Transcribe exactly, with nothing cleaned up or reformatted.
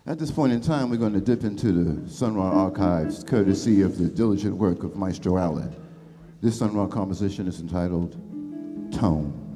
At this point in time, we're going to dip into the Sun Ra archives, courtesy of the diligent work of Maestro Allen. This Sun Ra composition is entitled Tone.